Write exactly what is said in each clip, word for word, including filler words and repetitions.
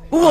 Uou!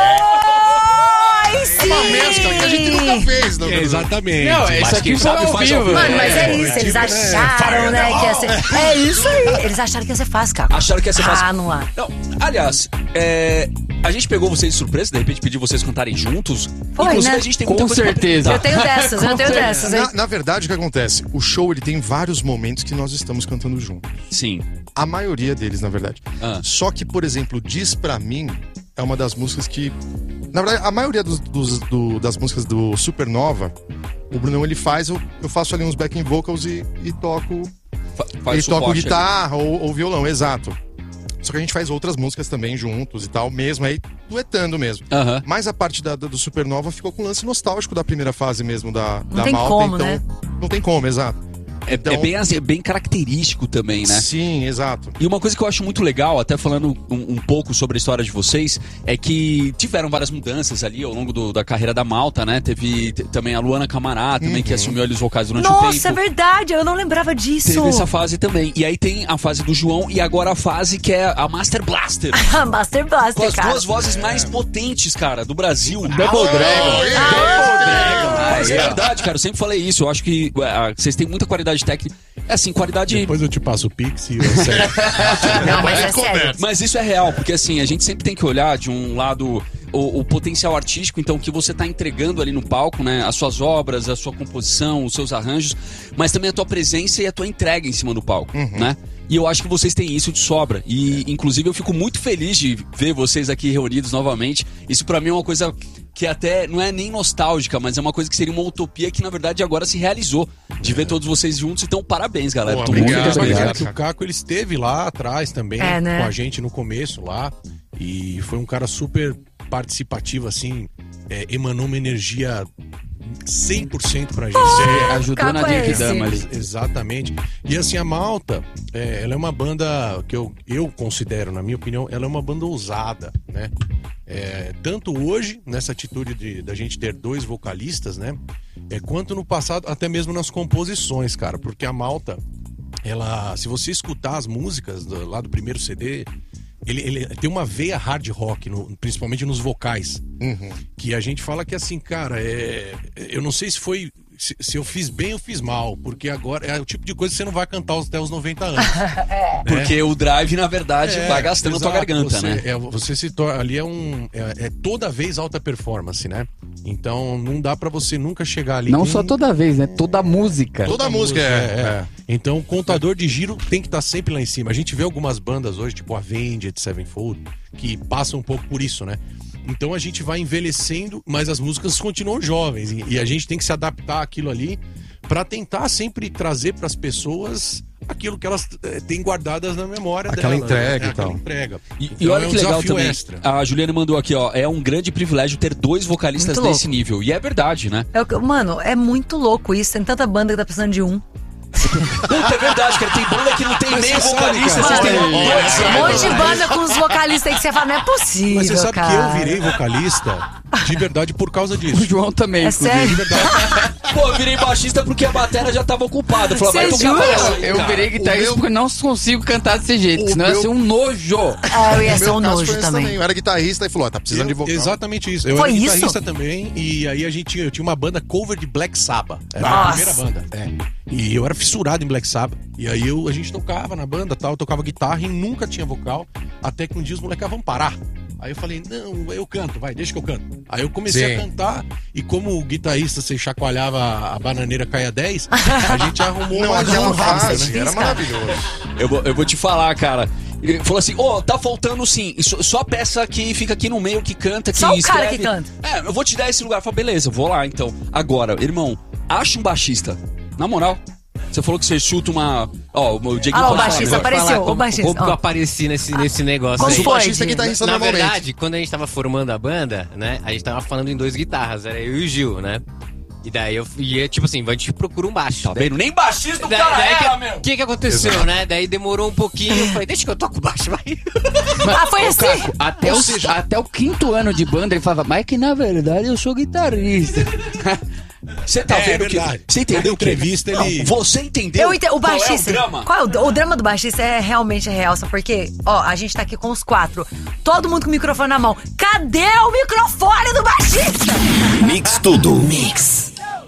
É uma mescla que a gente nunca fez, não é, Exatamente. Não, isso aqui foi ao vivo. Mano, mas é isso, eles acharam, né, que ia ser... É isso aí, eles acharam que ia ser fácil, cara. Acharam que ia ser fácil. Ah, não há. Não, aliás, é, a gente pegou vocês de surpresa, de repente pediu vocês cantarem juntos. Foi, Inclusive, né? a gente tem Com muita coisa pra certeza. Eu tenho dessas, eu tenho dessas, hein? Na, na verdade, o que acontece? O show ele tem vários momentos que nós estamos cantando juntos. Sim. A maioria deles, na verdade. Ah. Só que, por exemplo, Diz Pra Mim é uma das músicas que... Na verdade, a maioria dos, dos- do- das músicas do Supernova, o Brunão ele faz, eu, eu faço ali uns backing vocals e, e toco... Fa faz e toco suporte guitarra ou, ou violão, exato. Só que a gente faz outras músicas também juntos e tal, mesmo aí duetando mesmo. Aham. Mas a parte da, do Supernova ficou com o lance nostálgico da primeira fase mesmo da, da tem Malta. como, então, né? Não tem como, exato. É, Então- é bem, assim, é bem característico também, né? Sim, exato. E uma coisa que eu acho muito legal, até falando um, um pouco sobre a história de vocês, é que tiveram várias mudanças ali ao longo do- da carreira da Malta, né? Teve t- também a Luana Camará, também, que assumiu ali os vocais durante o tempo. Nossa, é verdade, eu não lembrava disso. Teve essa fase também. E aí tem a fase do João e agora a fase que é a Master Blaster. Master Com Blaster, as cara. duas vozes mais potentes, cara, do Brasil. Double Dragon. Double Dragon. Mas é verdade, cara, eu sempre falei isso. Eu acho que ah, vocês têm muita qualidade técnica. É assim, qualidade... Depois eu te passo o Pix e você... Não, mas é sério. Mas isso é real, porque assim, a gente sempre tem que olhar de um lado o, o potencial artístico, então, que você tá entregando ali no palco, né? As suas obras, a sua composição, os seus arranjos, mas também a tua presença e a tua entrega em cima do palco, né? E eu acho que vocês têm isso de sobra. E, inclusive, eu fico muito feliz de ver vocês aqui reunidos novamente. Isso pra mim é uma coisa que até não é nem nostálgica, mas é uma coisa que seria uma utopia que, na verdade, agora se realizou. De ver todos vocês juntos. Então, parabéns, galera. Pô, Tô obrigado, muito obrigado. obrigado. que o Caco ele esteve lá atrás também, É, né? com a gente no começo lá. E foi um cara super participativo, assim, é, emanou uma energia cem por cento pra gente. Você ajudou na Caco é Drink esse. Dama ali. Exatamente. E assim, a Malta, é, ela é uma banda que eu, eu considero, na minha opinião, ela é uma banda ousada, né? É, tanto hoje, nessa atitude de, da gente ter dois vocalistas, né? É, quanto no passado, até mesmo nas composições, cara. Porque a Malta, ela, se você escutar as músicas do- lá do primeiro C D, ele, ele tem uma veia hard rock, no- principalmente nos vocais. Que a gente fala que assim, cara, é, eu não sei se foi. Se, se eu fiz bem ou fiz mal, porque agora é o tipo de coisa que você não vai cantar até os noventa anos. Porque o drive, na verdade, É, vai gastando a tua exato. garganta, você, né? É, você se torna. Ali é um. É, é toda vez alta performance, né? Então não dá pra você nunca chegar ali. Não com- só toda vez, né? Toda a música. Toda a música é, é. Então o contador de giro tem que estar sempre lá em cima. A gente vê algumas bandas hoje, tipo Avenged Sevenfold, que passam um pouco por isso, né? Então a gente vai envelhecendo, mas as músicas continuam jovens. E e a gente tem que se adaptar àquilo ali pra tentar sempre trazer pras pessoas aquilo que elas eh, têm guardadas na memória Aquela delas, entrega né? e tal. Aquela entrega. E, Então, e olha é um que legal desafio também. extra. A Juliana mandou aqui, ó. É um grande privilégio ter dois vocalistas Muito desse nível. E é verdade, né? É o que- Mano, é muito louco isso. Tem tanta banda que tá precisando de um. Puta, é verdade, cara. Tem banda que não tem Mas nem você sabe, vocalista. cara, Vocês têm olha, dois. Um monte de banda com os vocalistas aí que você fala, não é possível, Mas você sabe cara. que eu virei vocalista de verdade por causa O disso. João também, É inclusive. sério? Pô, eu virei baixista porque a bateria já tava ocupada. Eu falei, vai Você tocar jura? baixo aí, Eu cara. virei guitarrista meu- porque eu não consigo cantar desse jeito, O senão ia meu- ser um nojo. Ah, eu ia O ser meu um caso nojo foi esse também. Eu era guitarrista e falou, ó, tá precisando de Eu- vocal. Exatamente isso. Eu Foi era isso? guitarrista também, e aí a gente tinha, eu tinha uma banda cover de Black Sabbath. Era a Nossa. primeira banda. É. E eu era fissurado em Black Sabbath. E aí eu, a gente tocava na banda, tal, eu tocava guitarra e nunca tinha vocal. Até que um dia os moleques, ah, vamos parar. Aí eu falei, não, eu canto, vai, deixa que eu canto. Aí eu comecei Sim. a cantar, e como o guitarrista, você chacoalhava a bananeira caia dez, a gente arrumou Não, uma aquela junta, fase né? era cara. maravilhoso. Eu vou, eu vou te falar, cara. Ele falou assim, ô, tá faltando sim. Só, só a peça que fica aqui no meio, que canta, que Só o escreve. cara que canta. É, eu vou te dar esse lugar. Eu falei, beleza, eu vou lá então. Agora, irmão, acha um baixista. Na moral. Você falou que você chuta uma... Ó, o Diego Ah, lá, o pode falar baixista agora. apareceu, Falar o como, baixista, como que eu ó. apareci nesse, nesse negócio Como aí. O foi? baixista é Diego? guitarrista Na normalmente. verdade, quando a gente tava formando a banda, né, a gente tava falando em dois guitarras, era eu e o Gil, né? E daí eu ia, tipo assim, a gente procura um baixo. Tá Daí- vendo? Nem baixista o daí- cara daí era, que- meu. O que que aconteceu, né? Daí demorou um pouquinho, eu falei, deixa que eu toco baixo, vai. Ah, foi assim? Até o, até o quinto ano de banda ele falava, mas que na verdade eu sou guitarrista. Você tá É, vendo é que... verdade. Você entendeu Toda o que... entrevista, Não, ele- você entendeu Eu entendo, o qual é baixista. o drama? Qual é o, o drama do baixista é realmente real, sabe por quê? Ó, a gente tá aqui com os quatro. Todo mundo com o microfone na mão. Cadê o microfone do baixista? Mix Tudo. Mix.